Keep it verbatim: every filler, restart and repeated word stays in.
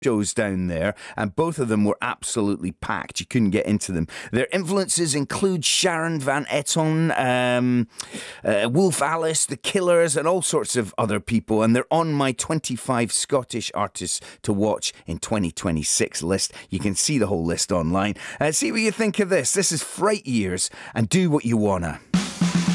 shows down there, and both of them were absolutely packed. You couldn't get into them. Their influences include Sharon Van Etten, um, uh, Wolf Alice, The Killers, and all sorts of other people. And they're on my twenty-five Scottish artists to watch in twenty twenty-six list. You can see the whole list online. Uh, see what you think of this. This is Fright Years, and Do What You Wanna.